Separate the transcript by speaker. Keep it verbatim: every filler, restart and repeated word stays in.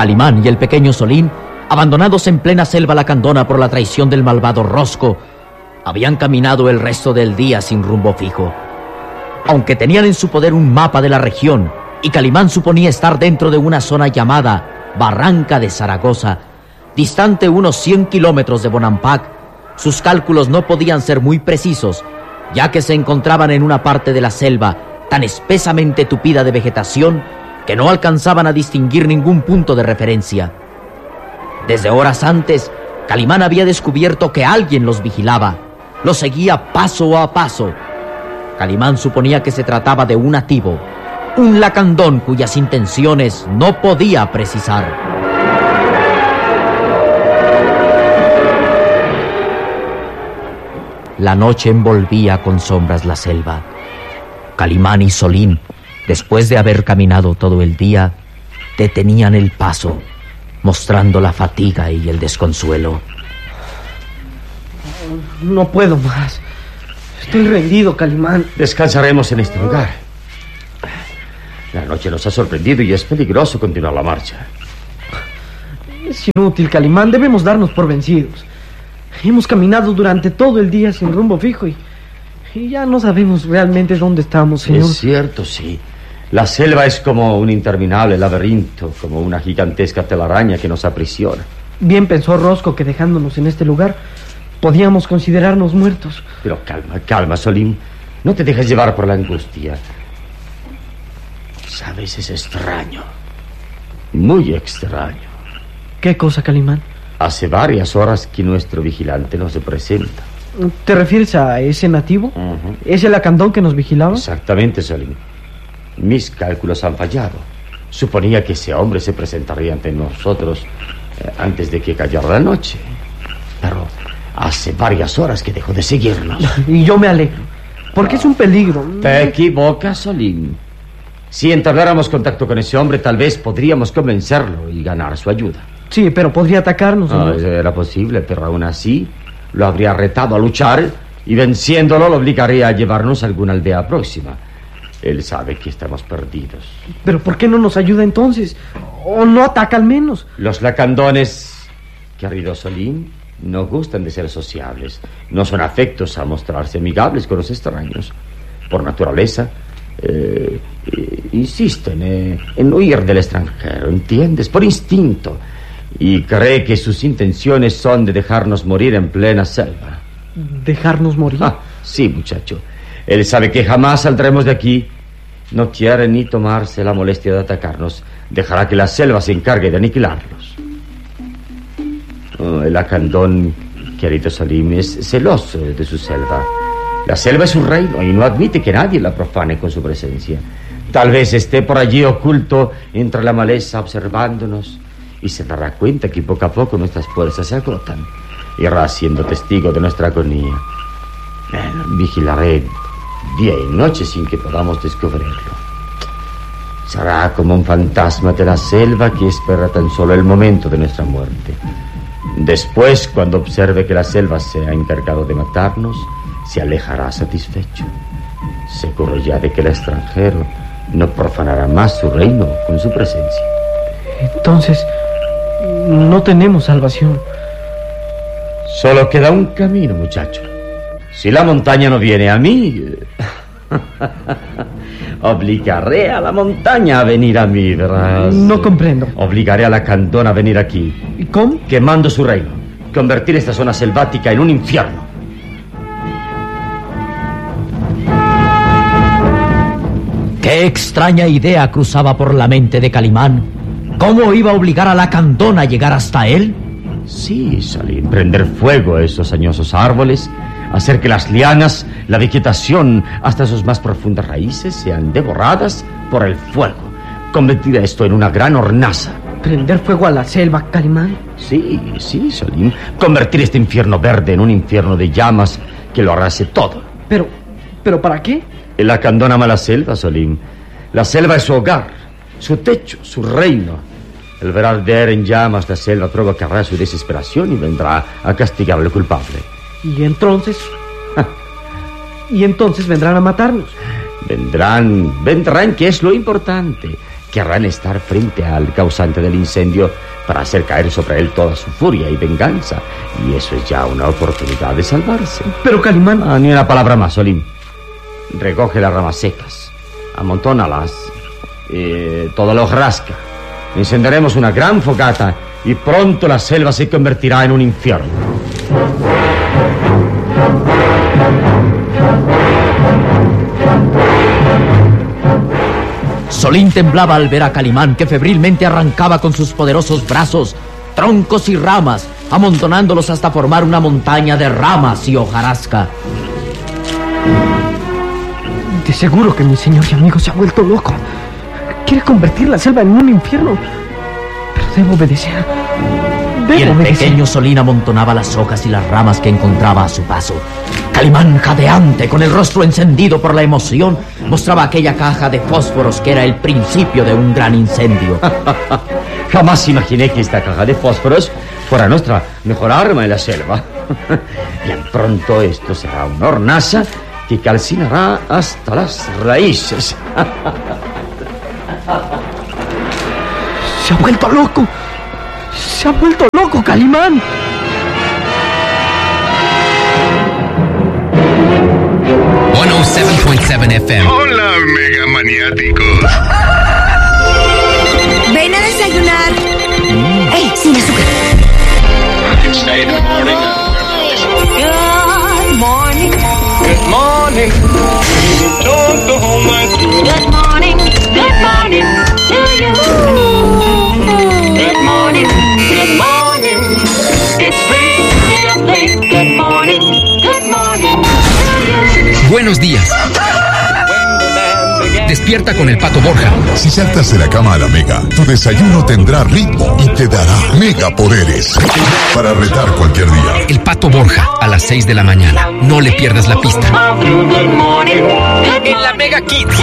Speaker 1: Calimán y el pequeño Solín, abandonados en plena selva lacandona por la traición del malvado Rosco, habían caminado el resto del día sin rumbo fijo. Aunque tenían en su poder un mapa de la región y Calimán suponía estar dentro de una zona llamada Barranca de Zaragoza, distante unos cien kilómetros de Bonampak, sus cálculos no podían ser muy precisos, ya que se encontraban en una parte de la selva tan espesamente tupida de vegetación que no alcanzaban a distinguir ningún punto de referencia. Desde horas antes, Calimán había descubierto que alguien los vigilaba, los seguía paso a paso. Calimán suponía que se trataba de un nativo, un lacandón cuyas intenciones no podía precisar. La noche envolvía con sombras la selva. Calimán y Solín, después de haber caminado todo el día, detenían el paso, mostrando la fatiga y el desconsuelo.
Speaker 2: No puedo más. Estoy rendido, Calimán.
Speaker 3: Descansaremos en este lugar. La noche nos ha sorprendido y es peligroso continuar la marcha.
Speaker 2: Es inútil, Calimán. Debemos darnos por vencidos. Hemos caminado durante todo el día sin rumbo fijo y, y ya no sabemos realmente dónde estamos, señor.
Speaker 3: Es cierto, sí. La selva es como un interminable laberinto, como una gigantesca telaraña que nos aprisiona.
Speaker 2: Bien pensó Rosco que dejándonos en este lugar podíamos considerarnos muertos.
Speaker 3: Pero calma, calma, Solín. No te dejes llevar por la angustia. Sabes, es extraño. Muy extraño.
Speaker 2: ¿Qué cosa, Calimán?
Speaker 3: Hace varias horas que nuestro vigilante no se presenta.
Speaker 2: ¿Te refieres a ese nativo?
Speaker 3: Uh-huh.
Speaker 2: ¿Ese lacandón que nos vigilaba?
Speaker 3: Exactamente, Solín. Mis cálculos han fallado. Suponía que ese hombre se presentaría ante nosotros eh, antes de que cayera la noche. Pero hace varias horas que dejó de seguirnos.
Speaker 2: Y yo me alegro, porque es un peligro.
Speaker 3: Te equivocas, Solín. Si entabláramos contacto con ese hombre, tal vez podríamos convencerlo y ganar su ayuda.
Speaker 2: Sí, pero podría atacarnos,
Speaker 3: No,
Speaker 2: señor.
Speaker 3: era posible, pero aún así lo habría retado a luchar y venciéndolo lo obligaría a llevarnos a alguna aldea próxima. Él sabe que estamos perdidos.
Speaker 2: ¿Pero por qué no nos ayuda entonces? ¿O no ataca al menos?
Speaker 3: Los lacandones, querido Solín, no gustan de ser sociables. No son afectos a mostrarse amigables con los extraños. Por naturaleza, eh, eh, insisten eh, en huir del extranjero, ¿entiendes? Por instinto. Y cree que sus intenciones son de dejarnos morir en plena selva.
Speaker 2: ¿Dejarnos morir?
Speaker 3: Ah, sí, muchacho. Él sabe que jamás saldremos de aquí. No quiere ni tomarse la molestia de atacarnos. Dejará que la selva se encargue de aniquilarlos. Oh, el lacandón, querido Salim, es celoso de su selva. La selva es su reino y no admite que nadie la profane con su presencia. Tal vez esté por allí oculto entre la maleza observándonos y se dará cuenta que poco a poco nuestras fuerzas se agotan. Irá siendo testigo de nuestra agonía. Bueno, vigilaré día y noche sin que podamos descubrirlo. Será como un fantasma de la selva que espera tan solo el momento de nuestra muerte. Después, cuando observe que la selva se ha encargado de matarnos, se alejará satisfecho, seguro ya de que el extranjero no profanará más su reino con su presencia.
Speaker 2: Entonces, no tenemos salvación.
Speaker 3: Solo queda un camino, muchacho. Si la montaña no viene a mí, obligaré a la montaña a venir a mí, verás.
Speaker 2: No comprendo.
Speaker 3: Obligaré a la Lacandón a venir aquí.
Speaker 2: ¿Y cómo?
Speaker 3: Quemando su reino. Convertir esta zona selvática en un infierno.
Speaker 1: Qué extraña idea cruzaba por la mente de Calimán. ¿Cómo iba a obligar a la Lacandón a llegar hasta él?
Speaker 3: Sí, Salim, prender fuego a esos añosos árboles, hacer que las lianas, la vegetación, hasta sus más profundas raíces sean devoradas por el fuego. Convertir esto en una gran hornaza.
Speaker 2: ¿Prender fuego a la selva, Calimán?
Speaker 3: Sí, sí, Salim. Convertir este infierno verde en un infierno de llamas que lo arrase todo.
Speaker 2: Pero, ¿pero para qué?
Speaker 3: El Lacandón ama la selva, Salim. La selva es su hogar, su techo, su reino. El ver arder en llamas la selva provocará su desesperación y vendrá a castigar al culpable.
Speaker 2: Y entonces... y entonces vendrán a matarnos.
Speaker 3: Vendrán, vendrán, que es lo importante. querrán estar frente al causante del incendio para hacer caer sobre él toda su furia y venganza. Y eso es ya una oportunidad de salvarse.
Speaker 2: Pero, Calimán...
Speaker 3: Ah, ni una palabra más, Solín. Recoge las ramas secas, amontónalas, eh, todo lo rasca. Encenderemos una gran fogata y pronto la selva se convertirá en un infierno.
Speaker 1: Solín temblaba al ver a Calimán, que febrilmente arrancaba con sus poderosos brazos troncos y ramas, amontonándolos hasta formar una montaña de ramas y hojarasca.
Speaker 2: De seguro que mi señor y amigo se ha vuelto loco. Quiere convertir la selva en un infierno. Pero debo obedecer. Debo
Speaker 1: y el
Speaker 2: obedecer.
Speaker 1: pequeño Solín amontonaba las hojas y las ramas que encontraba a su paso. Calimán, jadeante, con el rostro encendido por la emoción, mostraba aquella caja de fósforos que era el principio de un gran incendio.
Speaker 3: Jamás imaginé que esta caja de fósforos fuera nuestra mejor arma en la selva. Bien pronto esto será una hornaza que calcinará hasta las raíces.
Speaker 2: Se ha vuelto loco. Se ha vuelto loco, Calimán.
Speaker 4: ciento siete punto siete F M.
Speaker 5: Hola, mega maniáticos.
Speaker 6: Ven a desayunar. Mm. ¡Ey, sin azúcar!
Speaker 5: Good morning.
Speaker 6: Good morning.
Speaker 5: Good morning. Don't go home like
Speaker 6: Good morning. Good morning to you. Good morning. Good morning. It's free to play. Good morning. Good morning to you.
Speaker 4: Buenos días. Despierta con el Pato Borja.
Speaker 7: Si saltas de la cama a la Mega, tu desayuno tendrá ritmo y te dará megapoderes para retar cualquier día.
Speaker 4: El Pato Borja, a las seis de la mañana. No le pierdas la pista.
Speaker 6: Good morning.
Speaker 4: En la Mega Kids.